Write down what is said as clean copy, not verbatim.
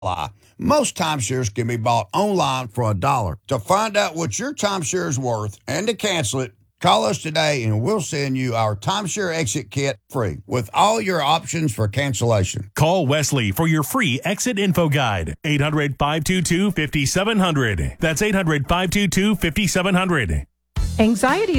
Most timeshares can be bought online for $1. To find out what your timeshare is worth and to cancel it, call us today and we'll send you our timeshare exit kit free with all your options for cancellation. Call Wesley for your free exit info guide. 800-522-5700. That's 800-522-5700. Anxiety